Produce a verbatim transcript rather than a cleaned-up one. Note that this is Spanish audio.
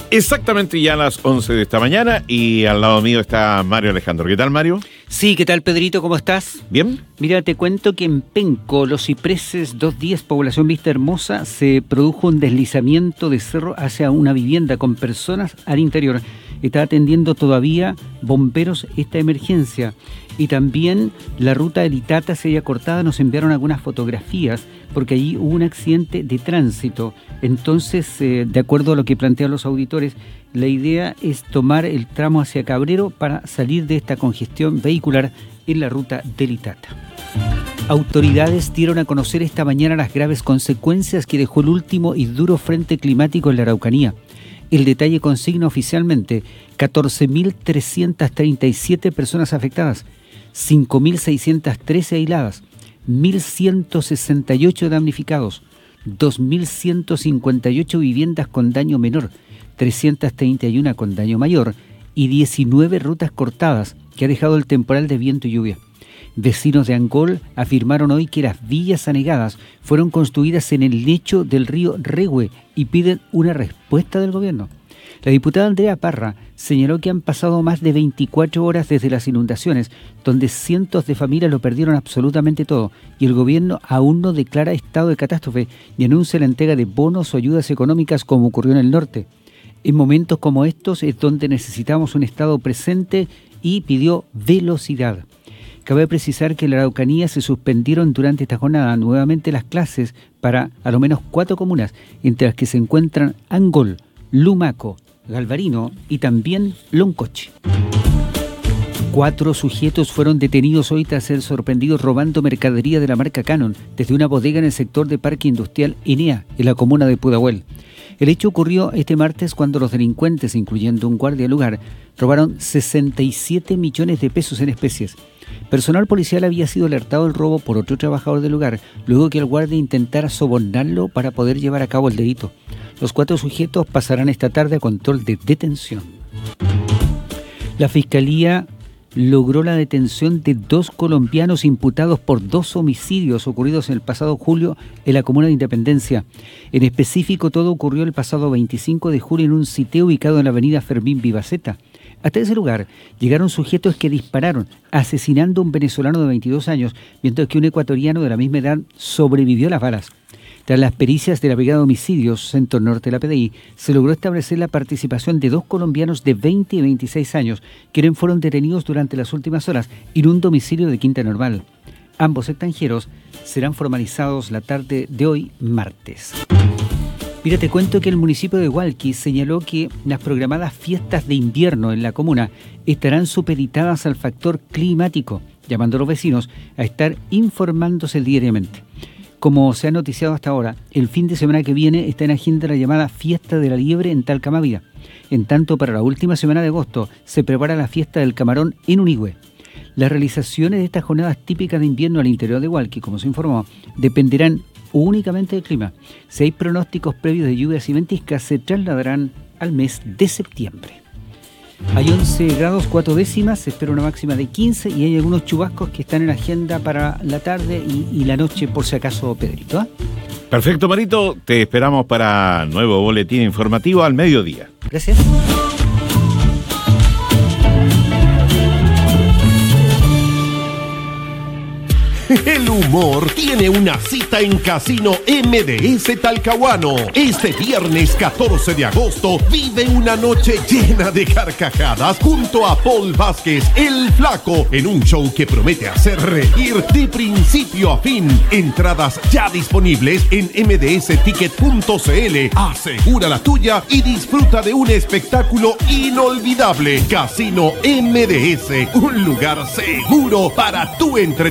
Exactamente ya a las once de esta mañana y al lado mío está Mario Alejandro. ¿Qué tal, Mario? Sí, ¿qué tal, Pedrito? ¿Cómo estás? ¿Bien? Mira, te cuento que en Penco, Los Cipreses dos diez, población Vista Hermosa, se produjo un deslizamiento de cerro hacia una vivienda con personas al interior. Está atendiendo todavía bomberos esta emergencia. Y también la ruta de Litata se halla cortada. Nos enviaron algunas fotografías porque allí hubo un accidente de tránsito. Entonces, eh, de acuerdo a lo que plantean los auditores, la idea es tomar el tramo hacia Cabrero para salir de esta congestión vehicular en la ruta de Litata. Autoridades dieron a conocer esta mañana las graves consecuencias que dejó el último y duro frente climático en la Araucanía. El detalle consigna oficialmente catorce mil trescientas treinta y siete personas afectadas, cinco mil seiscientas trece aisladas, mil ciento sesenta y ocho damnificados, dos mil ciento cincuenta y ocho viviendas con daño menor, trescientas treinta y una con daño mayor y diecinueve rutas cortadas que ha dejado el temporal de viento y lluvia. Vecinos de Angol afirmaron hoy que las villas anegadas fueron construidas en el lecho del río Rehue y piden una respuesta del gobierno. La diputada Andrea Parra señaló que han pasado más de veinticuatro horas desde las inundaciones, donde cientos de familias lo perdieron absolutamente todo, y el gobierno aún no declara estado de catástrofe ni anuncia la entrega de bonos o ayudas económicas como ocurrió en el norte. En momentos como estos es donde necesitamos un Estado presente y pidió velocidad. Cabe precisar que en la Araucanía se suspendieron durante esta jornada nuevamente las clases para a lo menos cuatro comunas, entre las que se encuentran Angol, Lumaco, Galvarino y también Loncoche. Cuatro sujetos fueron detenidos hoy tras ser sorprendidos robando mercadería de la marca Canon desde una bodega en el sector de Parque Industrial Enea, en la comuna de Pudahuel. El hecho ocurrió este martes cuando los delincuentes, incluyendo un guardia del lugar, robaron sesenta y siete millones de pesos en especies. Personal policial había sido alertado del robo por otro trabajador del lugar, luego que el guardia intentara sobornarlo para poder llevar a cabo el delito. Los cuatro sujetos pasarán esta tarde a control de detención. La Fiscalía logró la detención de dos colombianos imputados por dos homicidios ocurridos en el pasado julio en la comuna de Independencia. En específico, todo ocurrió el pasado veinticinco de julio en un sitio ubicado en la avenida Fermín Vivaceta. Hasta ese lugar llegaron sujetos que dispararon, asesinando a un venezolano de veintidós años, mientras que un ecuatoriano de la misma edad sobrevivió a las balas. Tras las pericias de la Brigada de Homicidios, Centro Norte de la P D I, se logró establecer la participación de dos colombianos de veinte y veintiséis años, quienes fueron detenidos durante las últimas horas en un domicilio de Quinta Normal. Ambos extranjeros serán formalizados la tarde de hoy, martes. Mira, te cuento que el municipio de Hualqui señaló que las programadas fiestas de invierno en la comuna estarán supeditadas al factor climático, llamando a los vecinos a estar informándose diariamente. Como se ha noticiado hasta ahora, el fin de semana que viene está en agenda la llamada Fiesta de la Liebre en Talcamávida. En tanto, para la última semana de agosto se prepara la Fiesta del Camarón en Unigüe. Las realizaciones de estas jornadas típicas de invierno al interior de Hualqui, como se informó, dependerán únicamente del clima. Si hay pronósticos previos de lluvias y ventiscas, se trasladarán al mes de septiembre. Hay once grados cuatro décimas, se espera una máxima de quince y hay algunos chubascos que están en agenda para la tarde y, y la noche, por si acaso, Pedrito. ¿eh? Perfecto, Marito. Te esperamos para nuevo boletín informativo al mediodía. Gracias. El humor tiene una cita en Casino M D S Talcahuano. Este viernes catorce de agosto vive una noche llena de carcajadas junto a Paul Vázquez, el Flaco, en un show que promete hacer reír de principio a fin. Entradas ya disponibles en m d s ticket punto c l. Asegura la tuya y disfruta de un espectáculo inolvidable. Casino M D S, un lugar seguro para tu entretenimiento.